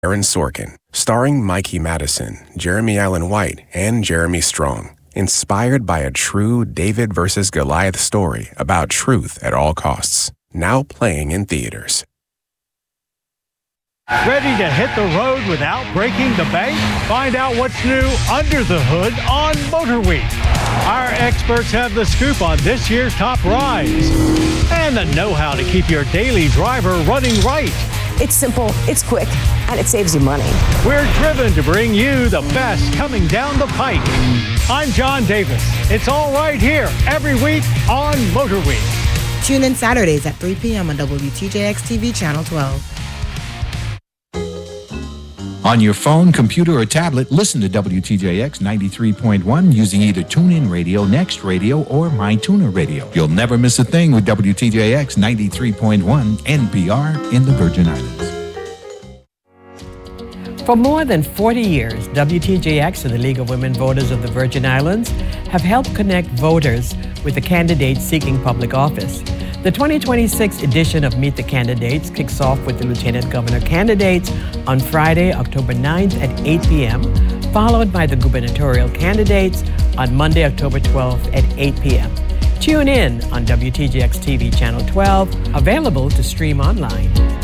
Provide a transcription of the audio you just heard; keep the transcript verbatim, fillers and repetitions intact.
Aaron Sorkin, starring Mikey Madison, Jeremy Allen White, and Jeremy Strong. Inspired by a true David versus Goliath story about truth at all costs. Now playing in theaters. Ready to hit the road without breaking the bank? Find out what's new under the hood on Motor Week. Our experts have the scoop on this year's top rides and the know-how to keep your daily driver running right. It's simple, it's quick, and it saves you money. We're driven to bring you the best coming down the pike. I'm John Davis. It's all right here every week on Motor Week. Tune in Saturdays at three p.m. on W T J X T V Channel twelve. On your phone, computer, or tablet, listen to W T J X ninety-three point one using either TuneIn Radio, Next Radio, or MyTuner Radio. You'll never miss a thing with W T J X ninety-three point one, N P R in the Virgin Islands. For more than forty years, W T J X and the League of Women Voters of the Virgin Islands have helped connect voters with the candidates seeking public office. The twenty twenty-six edition of Meet the Candidates kicks off with the Lieutenant Governor candidates on Friday, October ninth at eight p.m., followed by the gubernatorial candidates on Monday, October twelfth at eight p.m. Tune in on W T J X T V Channel twelve, available to stream online.